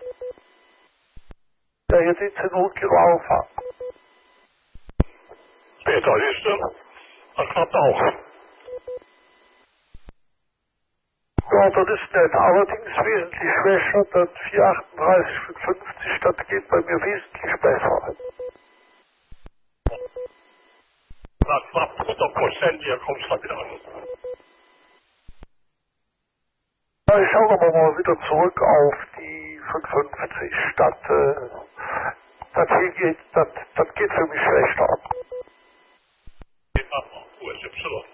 Ja, jetzt sind sie 0 Kilo Aufwand. Peter, siehst du? Das klappt auch. Ja, das ist nett. Allerdings wesentlich schwächer. Das 438,55, das geht bei mir wesentlich besser. Na knapp 100%, hier kommst du wieder an. Ja, ich schaue aber mal wieder zurück auf die 55. Das geht für mich schlechter ab. Geht ab, USY.